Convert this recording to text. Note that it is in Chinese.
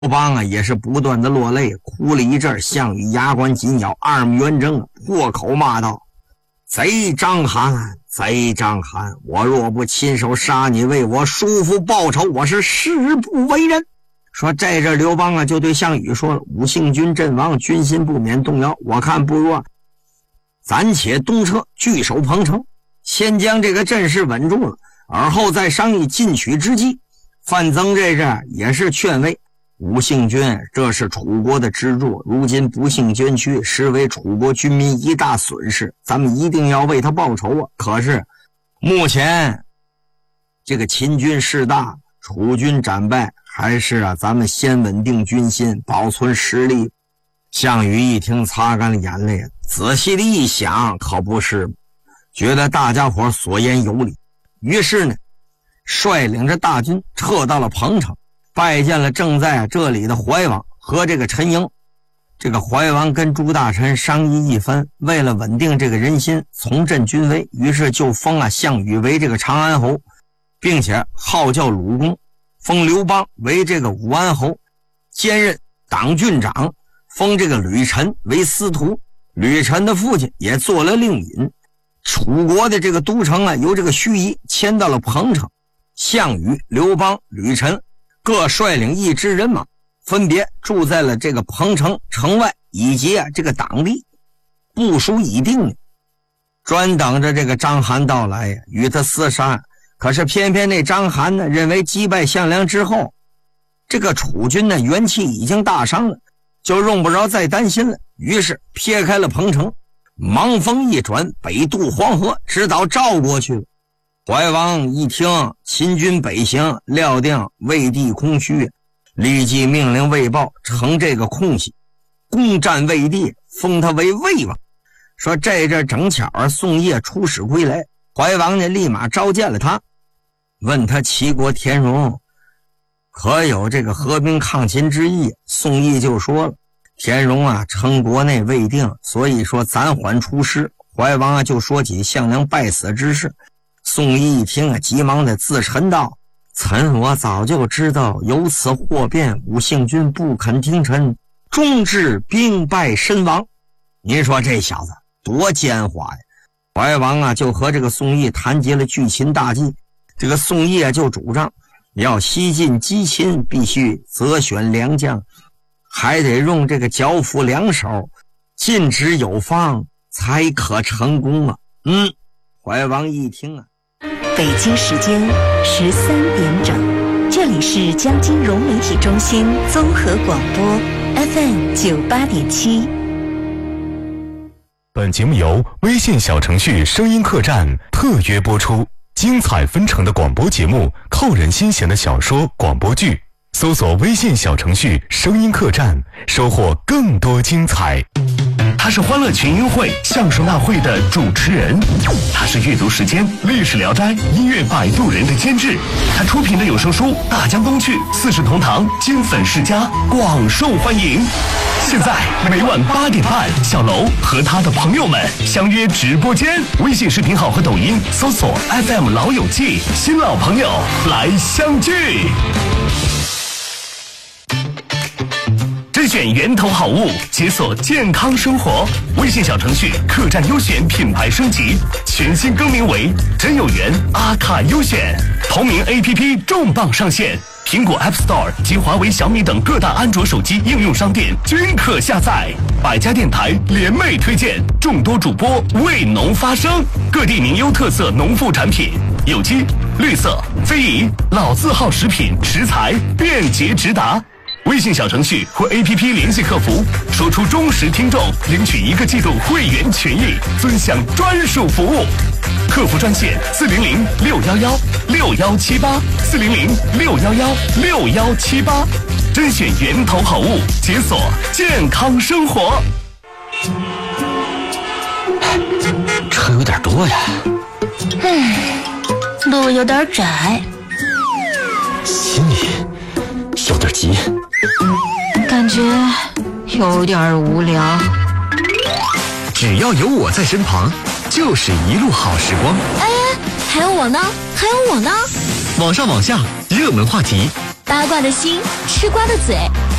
刘邦啊也是不断的落泪，哭了一阵。项羽牙关紧咬，二目圆睁，破口骂道：贼张邯，贼张邯，我若不亲手杀你，为我叔父报仇，我是誓不为人。说在这刘邦啊就对项羽说了：五姓军阵亡，军心不免动摇，我看不如暂且东撤，据守彭城，先将这个阵势稳住了，而后再商议进取之计。范增这也是劝慰吴姓军，这是楚国的支柱，如今不幸捐躯，实为楚国军民一大损失，咱们一定要为他报仇啊！可是目前这个秦军势大，楚军战败，还是咱们先稳定军心，保存实力。项羽一听，擦干了眼泪，仔细的一想，可不是，觉得大家伙所言有理，于是呢率领着大军撤到了彭城，拜见了正在这里的怀王和这个陈婴。这个怀王跟朱大臣商议一番，为了稳定这个人心，重振军威，于是就封项羽为这个长安侯，并且号叫鲁公，封刘邦为这个武安侯，兼任党郡长，封这个吕臣为司徒。吕臣的父亲也做了令尹。楚国的这个都城由这个盱眙迁到了彭城。项羽、刘邦、吕臣各率领一支人马，分别住在了这个彭城城外以及这个党地，部署已定，专等着这个章邯到来与他厮杀。可是偏偏那章邯呢，认为击败项梁之后，这个楚军呢元气已经大伤了，就用不着再担心了，于是撇开了彭城，忙风一转，北渡黄河，直捣赵国去了。怀王一听秦军北行，料定魏地空虚，立即命令魏豹乘这个空隙攻占魏地，封他为魏王。说这正巧宋业出使归来，怀王呢立马召见了他，问他齐国田荣可有这个合兵抗秦之意。宋义就说了，田荣称国内未定，所以说暂缓出师。怀王就说起项梁败死之事。宋义一听急忙的自陈道：臣我早就知道有此祸变，五姓军不肯听臣，终至兵败身亡。您说这小子多奸猾呀！怀王就和这个宋义谈及了拒秦大计。这个宋义就主张要西进击秦，必须择选良将，还得用这个剿抚两手，禁止有方，才可成功啊。怀王一听北京时间13点整，这里是江金融媒体中心综合广播 FM 98.7。 本节目由微信小程序声音客栈特约播出，精彩纷呈的广播节目，扣人心弦的小说广播剧，搜索微信小程序声音客栈，收获更多精彩。他是欢乐群英会相声大会的主持人，他是阅读时间历史聊斋音乐摆渡人的监制，他出品的有声书《大江东去》四世同堂金粉世家广受欢迎。现在每晚8点半，小楼和他的朋友们相约直播间，微信视频号和抖音搜索 FM 老友记，新老朋友来相聚。甄选源头好物，解锁健康生活。微信小程序客栈优选品牌升级，全新更名为真有缘阿卡优选。同名 APP 重磅上线，苹果 App Store 及华为、小米等各大安卓手机应用商店均可下载。百家电台联袂推荐，众多主播为农发声，各地名优特色农副产品，有机、绿色、非遗、老字号食品食材便捷直达。微信小程序或 APP 联系客服，说出忠实听众，领取1个季度会员权益，尊享专属服务。客服专线400-611-6178，400-611-6178，甄选源头好物，解锁健康生活。 车有点多呀， 路有点窄， 心里有点急， 感觉有点无聊。 只要有我在身旁，就是一路好时光。 哎，还有我呢，还有我呢。 网上网下，热门话题， 八卦的心，吃瓜的嘴。